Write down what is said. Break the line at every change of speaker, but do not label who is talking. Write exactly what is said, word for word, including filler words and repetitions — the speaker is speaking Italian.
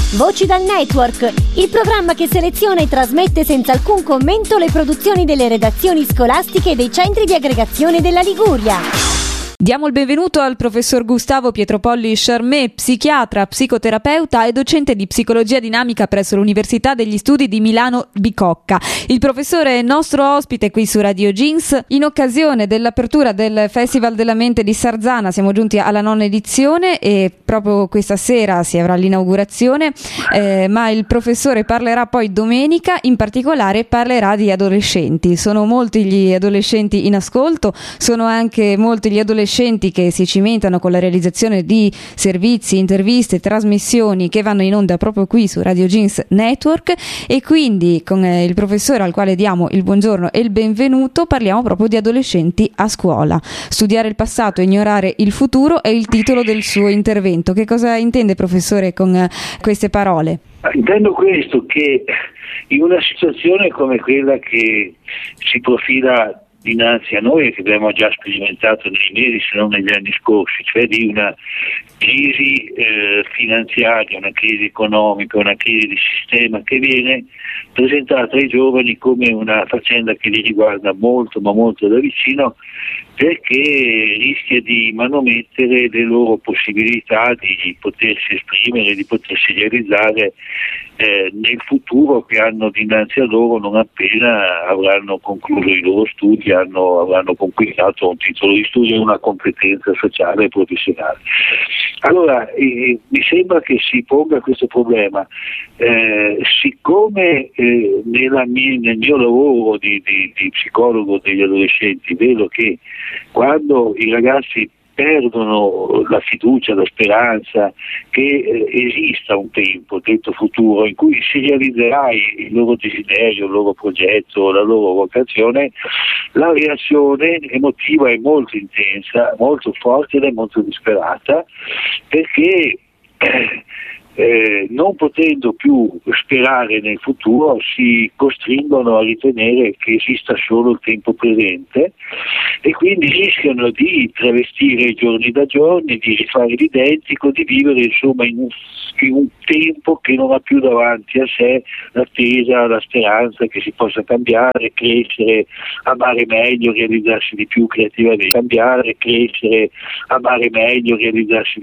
Voci dal Network, il programma che seleziona e trasmette senza alcun commento le produzioni delle redazioni scolastiche e dei centri di aggregazione della Liguria.
Diamo il benvenuto al professor Gustavo Pietropolli Charmé, psichiatra, psicoterapeuta e docente di psicologia dinamica presso l'Università degli Studi di Milano Bicocca. Il professore è nostro ospite qui su Radio Jeans. In occasione dell'apertura del Festival della Mente di Sarzana siamo giunti alla nona edizione e proprio questa sera si avrà l'inaugurazione, eh, ma il professore parlerà poi domenica, in particolare parlerà di adolescenti. Sono molti gli adolescenti in ascolto, sono anche molti gli adolescenti che si cimentano con la realizzazione di servizi, interviste, trasmissioni che vanno in onda proprio qui su Radio Jeans Network, e quindi con eh, il professore al quale diamo il buongiorno e il benvenuto parliamo proprio di adolescenti a scuola. Studiare il passato e ignorare il futuro è il titolo del suo intervento. Che cosa intende, professore, con eh, queste parole?
Intendo questo, che in una situazione come quella che si profila dinanzi a noi e che abbiamo già sperimentato nei mesi, se non negli anni scorsi, cioè di una crisi eh, finanziaria, una crisi economica, una crisi di sistema che viene presentata ai giovani come una faccenda che li riguarda molto ma molto da vicino, perché rischia di manomettere le loro possibilità di potersi esprimere, di potersi realizzare eh, nel futuro che hanno dinanzi a loro non appena avranno concluso i loro studi, hanno, avranno conquistato un titolo di studio e una competenza sociale e professionale. Allora, eh, mi sembra che si ponga questo problema. Eh, siccome eh, nella mia, nel mio lavoro di, di, di psicologo degli adolescenti vedo che quando i ragazzi perdono la fiducia, la speranza che eh, esista un tempo, detto futuro, in cui si realizzerà il, il loro desiderio, il loro progetto, la loro vocazione, la reazione emotiva è molto intensa, molto forte ed è molto disperata, perché eh, Eh, non potendo più sperare nel futuro si costringono a ritenere che esista solo il tempo presente e quindi rischiano di travestire i giorni da giorni, di rifare l'identico, di vivere insomma in un, in un tempo che non ha più davanti a sé l'attesa, la speranza che si possa cambiare, crescere, amare meglio, realizzarsi di più creativamente, cambiare, crescere, amare meglio, realizzarsi